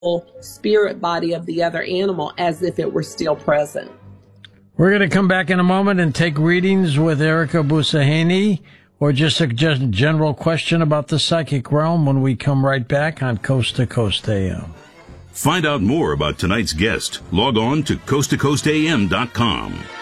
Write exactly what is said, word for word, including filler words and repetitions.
spirit body of the other animal as if it were still present. We're going to come back in a moment and take readings with Erica Busaheni, or just a just general question about the psychic realm when we come right back on Coast to Coast A M. Find out more about tonight's guest. Log on to coast to coast a m dot com.